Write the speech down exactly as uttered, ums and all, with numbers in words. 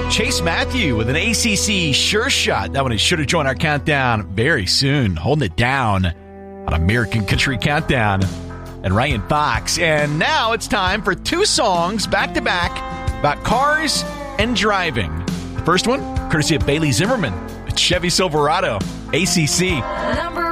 Chase Matthew with an A C C Sure Shot. That one is sure to join our countdown very soon. Holding it down on American Country Countdown. And Ryan Fox. And now it's time for two songs back-to-back about cars and driving. The first one, courtesy of Bailey Zimmerman. It's Chevy Silverado, A C C. Number